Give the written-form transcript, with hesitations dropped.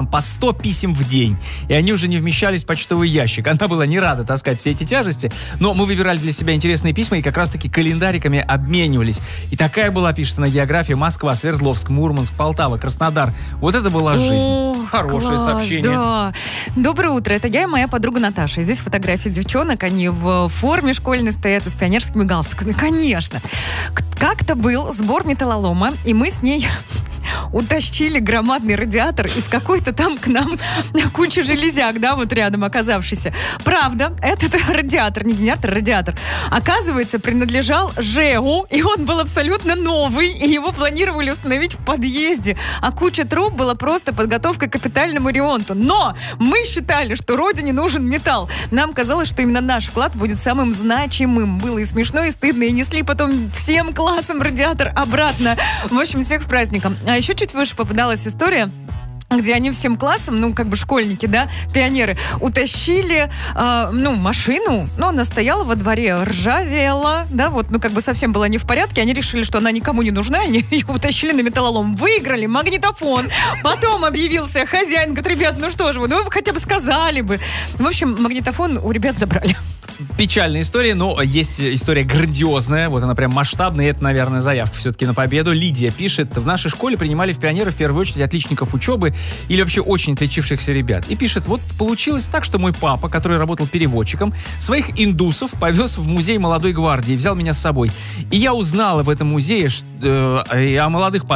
по 100 писем в день. И они уже не вмещались в почтовый ящик. Она была не рада таскать все эти тяжести, но мы выбирали для себя интересные письма и как раз-таки календариками обменивались. И такая была, пишет она, география: Москва, Свердловск, Мурманск, Полтава, Краснодар. Вот это была жизнь. Хорошее класс, сообщение. Да. Доброе утро, это я и моя подруга Наташа. И здесь фотографии девчонок, они в форме школьной стоят и с пионерскими галстуками. Конечно. Как-то был сбор металлолома, и мы с ней утащили громадный радиатор из какой-то там к нам кучи железяк, да, вот рядом оказавшийся. Правда, этот радиатор, не генератор, радиатор, оказывается, принадлежал ЖЭУ, и он был абсолютно новый, и его планировали установить в подъезде. А куча труб была просто подготовкой к капитальному ремонту. Но мы считали, что родине нужен металл. Нам казалось, что именно наш вклад будет самым значимым. Было и смешно, и стыдно, и несли потом всем классом радиатор обратно. В общем, всех с праздником. А еще чуть выше попадалась история, где они всем классом, ну, как бы школьники, да, пионеры, утащили, машину, но она стояла во дворе, ржавела, да, вот, ну, как бы совсем была не в порядке, они решили, что она никому не нужна, они ее утащили на металлолом, выиграли магнитофон, потом объявился хозяин, говорит: ребят, ну что же вы, ну, вы хотя бы сказали бы. В общем, магнитофон у ребят забрали. Печальная история, но есть история грандиозная. Вот она прям масштабная, и это, наверное, заявка все-таки на победу. Лидия пишет: в нашей школе принимали в пионеры в первую очередь отличников учебы или вообще очень отличившихся ребят. И пишет: вот получилось так, что мой папа, который работал переводчиком, своих индусов повез в музей молодой гвардии, взял меня с собой. И я узнала в этом музее о молодых